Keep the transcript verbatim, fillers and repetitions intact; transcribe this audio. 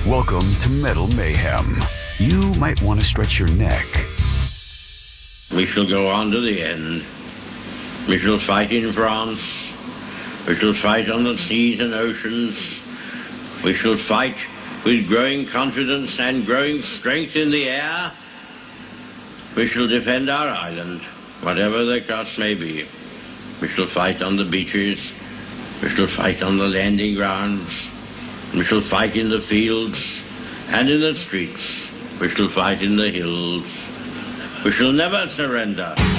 Welcome to Metal Mayhem. You might want to stretch your neck. We shall go on to the end. We shall fight in France. We shall fight on the seas and oceans. We shall fight with growing confidence and growing strength in the air. We shall defend our island, whatever the cost may be. We shall fight on the beaches. We shall fight on the landing grounds. We shall fight in the fields and in the streets. We shall fight in the hills. We shall never surrender.